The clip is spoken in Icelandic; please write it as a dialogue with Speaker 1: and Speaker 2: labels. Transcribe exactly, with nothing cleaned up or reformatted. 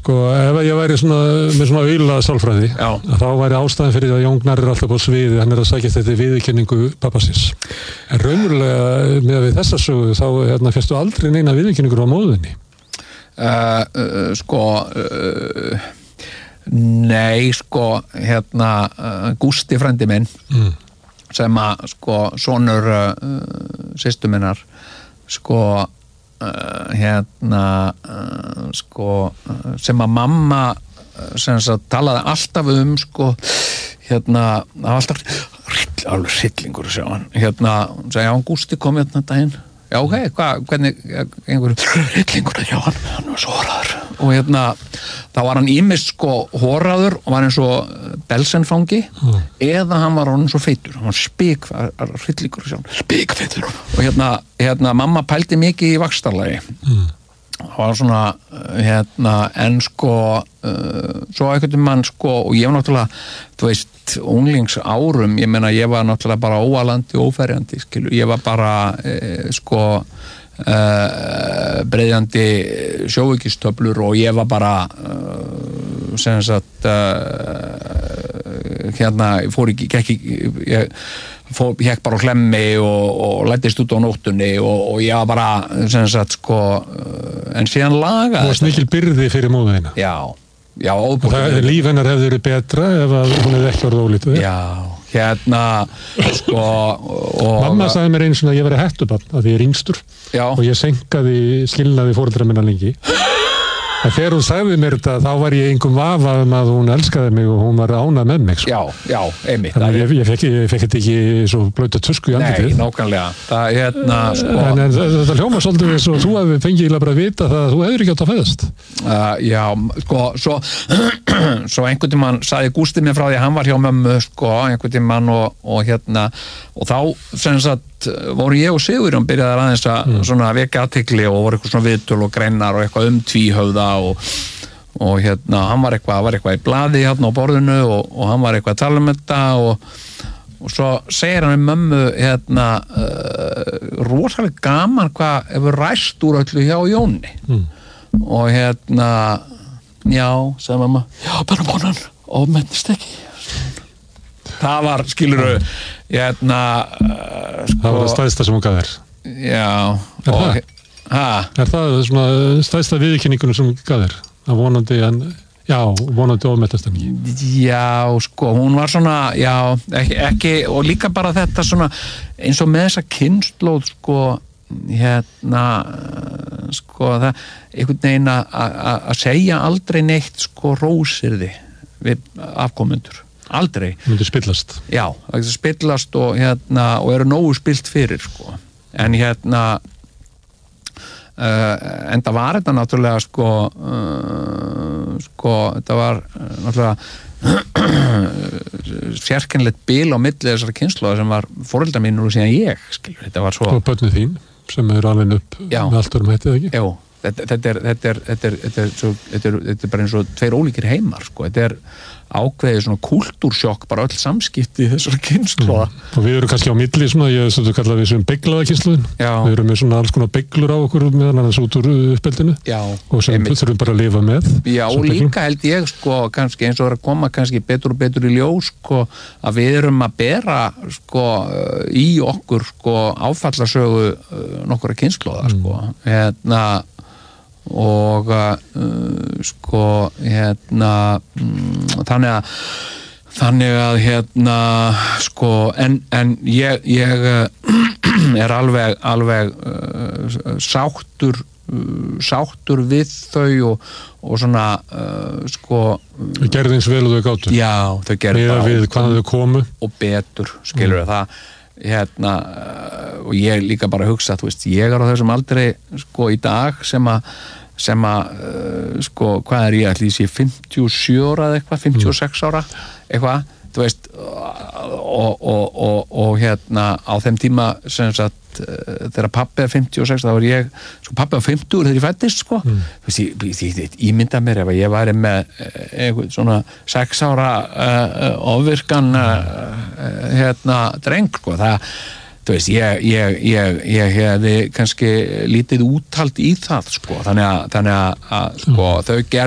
Speaker 1: Sko, ef ég væri svona, með svona auðla sálfræði,
Speaker 2: Já.
Speaker 1: þá væri ástæðan fyrir að Jón Gnarr er alltaf á sviði, hann er að sækja þetta viðurkenningu pappasins. En raunverulega, með við þessa sögu, þá hérna, fyrstu aldrei neina viðurkenningur á móðinni.
Speaker 2: Uh, uh, sko uh, nei, sko hérna, uh, Gústi frændi minn
Speaker 1: Mm.
Speaker 2: sem að, sko, sonur uh, systur minnar, sko uh, hérna uh, sko, uh, sem að mamma uh, sem að talaði alltaf um, sko, hérna alltaf, rill, alveg hryllingur sjá hann, hérna, segja hann Gústi kom hérna daginn, já, ok, hvað, hvernig einhver hryllingur hjá hann, hann var svo horraður og hérna, þá var hann ýmist sko horraður og var eins og belsenfangi
Speaker 1: Mm.
Speaker 2: eða hann var hann svo feitur, hann var spik hryllingur sjá hann, spikfeitur og hérna, hérna, mamma pældi mikið í vaxtarlagi
Speaker 1: Mm.
Speaker 2: það var svona, hérna en sko, uh, svo einhvern mann sko, og ég var náttúrulega þú veist, unglingsárum ég meina, ég var náttúrulega bara óalandi og óferjandi, skilur, ég var bara eh, sko uh, breiðandi sjóveikistöflur og ég var bara uh, sem sagt uh, hérna, ég fór ekki, gekk ekki ég fór, hekk bara á hlemmi og, og læddist út á nóttunni og, og ég var bara sem sagt sko en síðan laga
Speaker 1: Þú varst mikil byrði fyrir móðina.
Speaker 2: já, já,
Speaker 1: Og það,
Speaker 2: óbúinlega
Speaker 1: líf hennar hefði verið betra ef að hún hefði ekki orðið ólítið.
Speaker 2: já, hérna sko og,
Speaker 1: Mamma sagði mér einu svona að ég verið hettubarn, að ég er yngstur
Speaker 2: já,
Speaker 1: og ég senkaði skilnaði foreldra minna lengi. En þegar hún sagði mér þetta, þá var ég engum vafa um að hún elskaði mig og hún var ánað með mig. Sko.
Speaker 2: já, já, einmitt
Speaker 1: Þannig að ég, ég, fekk, ég fekk þetta ekki svo blauta tusku í
Speaker 2: nei,
Speaker 1: andlitið.
Speaker 2: nákvæmlega það, hérna, sko
Speaker 1: En, en þetta hljóma svolítið eins og þú hefði fengið bara að vita það að þú hefur ekki átt að fæðast.
Speaker 2: Uh, já, sko, svo, svo einhvern tímann sagði Gústi mér frá því að hann var hjá mömmu, sko, einhvern tímann og, og hérna, og þá sem sagt voru ég og Sigurjón byrjaði aðeins að mm. svona vekja athygli og voru eitthvað svona viðtöl og greinar og eitthvað um tvíhöfða og, og hérna, hann var eitthvað, var eitthvað í blaði hérna á borðinu og, og hann var eitthvað að tala um þetta og og svo segir hann um mömmu hérna uh, rosalega gaman hvað hefur ræst úr öllu hjá Jóni
Speaker 1: Mm.
Speaker 2: og hérna já, sagði mamma já, bara bónan, ofmennist ekki það var, skilurðu hérna uh, sko,
Speaker 1: Það var það stæðsta sem hún gaf þér.
Speaker 2: já
Speaker 1: Er
Speaker 2: og,
Speaker 1: það?
Speaker 2: ha,
Speaker 1: Er það svona stæðsta viðurkenningunum sem hún gaf þér? Að vonandi, en, já, vonandi ofmettast en ekki.
Speaker 2: já, sko, hún var svona já, ekki, ekki, og líka bara þetta svona, eins og með þessa kynslóð, sko hérna sko, það, einhvern veginn að segja aldrei neitt, sko, rósirði við afkomendur, aldrei
Speaker 1: Það myndi spillast.
Speaker 2: já, það getur spillast og hérna, og eru nógu spilt fyrir, sko, en hérna uh, en það var þetta náttúrulega, sko uh, sko, þetta var uh, náttúrulega sérkennilegt bil á milli þessara kynslóða sem var foreldrar mínur og síðan ég, skilur, þetta var svo
Speaker 1: Og börnið þín, sem er alveg upp
Speaker 2: Já.
Speaker 1: með allt um hættið ekki.
Speaker 2: Jú, þetta, þetta, er, þetta, er, þetta, er, þetta, er svo, þetta, er, þetta er bara eins og tveir ólíkir heimar, sko, þetta er ákveðið svona kultúrsjokk, bara öll samskipti í þessara kynslóða.
Speaker 1: Og við erum kannski á milli svona, ég sem þú kallaði við sem beiglaða kynslóðin.
Speaker 2: Já.
Speaker 1: Við erum með svona alls konar beiglur á okkur meðan annars út úr uppeldinu
Speaker 2: Já,
Speaker 1: og sem við þurfum bara að lifa með.
Speaker 2: Já, og líka held ég, sko, kannski eins og er að koma kannski betur og betur í ljós, sko, að við erum að bera, sko, í okkur, sko, áfallasögu nokkura kynslóða, sko, hérna og uh, sko hérna um, þannig að þannig að hérna sko en, en ég, ég uh, er alveg alveg uh, sáttur uh, sáttur við þau og, og svona uh, sko
Speaker 1: Við gerðum eins vel og þau gátu.
Speaker 2: já, þau gerðu
Speaker 1: Miðað við hvað þau komu.
Speaker 2: og betur, skilur mm. það hérna og ég líka bara hugsa, þú veist, ég er á þessum aldrei, sko, í dag sem að sem að, uh, sko, hvað er ég ætli ég sé fimmtíu og sjö ára eða eitthvað, fimmtíu og sex ára eitthvað, þú veist og, og, og, og hérna á þeim tíma sem sagt uh, þegar pabbi er fimmtíu og sex, þá er ég sko, pabbi er fimmtugur þegar ég fæddist, sko mm. þú veist, ég, ég, ég ímynda mér ef ég væri með einhvern svona sex ára uh, ofvirkan uh, hérna dreng, sko, það þú veist, ég, ég, ég, ég hefði kannski lítið úthald í það, sko, þannig að, þannig að, að sko, þau gerðu